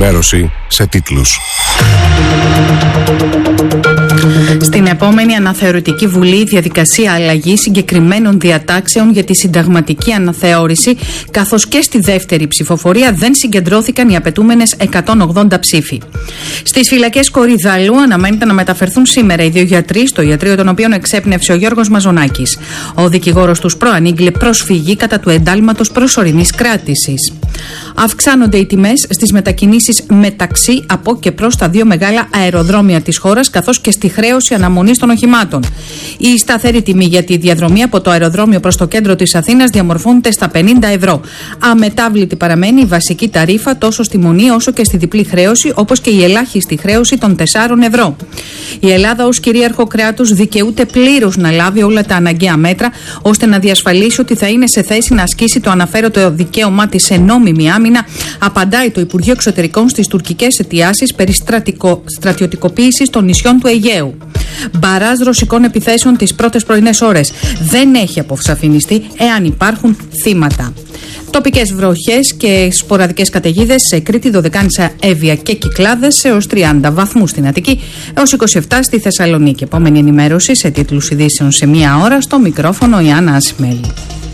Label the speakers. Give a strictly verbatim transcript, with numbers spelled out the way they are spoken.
Speaker 1: ενημέρωση σε τίτλους.
Speaker 2: Στην επόμενη αναθεωρητική βουλή, η διαδικασία αλλαγής συγκεκριμένων διατάξεων για τη συνταγματική αναθεώρηση, καθώς και στη δεύτερη ψηφοφορία δεν συγκεντρώθηκαν οι απαιτούμενες εκατόν ογδόντα ψήφοι. Στις φυλακές Κορυδαλού αναμένεται να μεταφερθούν σήμερα οι δύο γιατροί, στο ιατρείο των οποίων εξέπνευσε ο Γιώργος Μαζονάκης. Ο δικηγόρος τους προανήγγειλε προσφυγή κατά του εντάλματος προσωρινής κράτησης. Αυξάνονται οι τιμές στις μετακινήσεις μεταξύ, από και προς τα δύο μεγάλα αεροδρόμια της χώρας, καθώς και στη χρέωση αναμονής των οχημάτων. Η σταθερή τιμή για τη διαδρομή από το αεροδρόμιο προς το κέντρο της Αθήνας διαμορφώνεται στα πενήντα ευρώ. Αμετάβλητη παραμένει η βασική ταρίφα τόσο στη μονή όσο και στη διπλή χρέωση, όπως και η ελάχιστη χρέωση των τεσσάρων ευρώ. Η Ελλάδα ως κυρίαρχο κράτος δικαιούται πλήρως να λάβει όλα τα αναγκαία μέτρα ώστε να διασφαλίσει ότι θα είναι σε θέση να ασκήσει το αναφέροτο δικαίωμά της σε νόμιμη άμυνα, απαντάει το Υπουργείο Εξωτερικών στις τουρκικές αιτιάσεις περί στρατικο... στρατιωτικοποίησης των νησιών του Αιγαίου. Μπαράζ ρωσικών επιθέσεων τις πρώτες πρωινές ώρες. Δεν έχει αποσαφινιστεί εάν υπάρχουν θύματα. Τοπικές βροχές και σποραδικές καταιγίδες σε Κρήτη, Δωδεκάνησα, Εύβοια και Κυκλάδες έως τριάντα βαθμούς στην Αττική, έως είκοσι επτά στη Θεσσαλονίκη. Επόμενη ενημέρωση σε τίτλους ειδήσεων σε μία ώρα, στο μικρόφωνο η Άννα Ασημέλη.